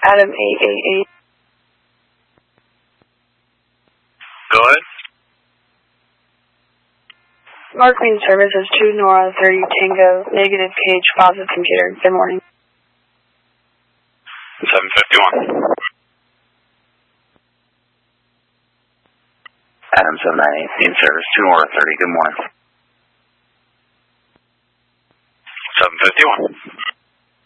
Adam 888. Go ahead. Mark main service is 2 Nora 30 Tango, negative page, positive computer. Good morning. 751. Adam 798, main service 2 Nora 30. Good morning. 751.